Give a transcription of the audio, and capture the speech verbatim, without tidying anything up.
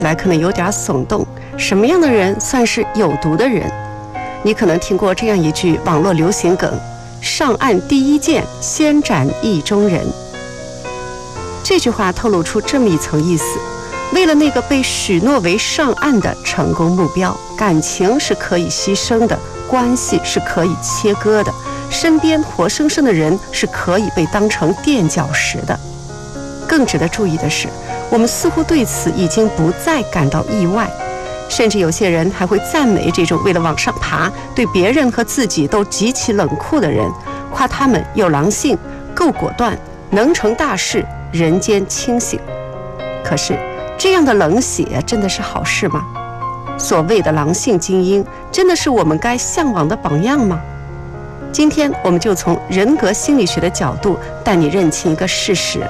来可能有点耸动，什么样的人算是有毒的人？你可能听过这样一句网络流行梗：上岸第一箭，先斩意中人。这句话透露出这么一层意思：为了那个被许诺为上岸的成功目标，感情是可以牺牲的，关系是可以切割的，身边活生生的人是可以被当成垫脚石的。更值得注意的是，我们似乎对此已经不再感到意外，甚至有些人还会赞美这种为了往上爬，对别人和自己都极其冷酷的人，夸他们有狼性，够果断，能成大事，人间清醒。可是这样的冷血真的是好事吗？所谓的狼性精英，真的是我们该向往的榜样吗？今天我们就从人格心理学的角度带你认清一个事实：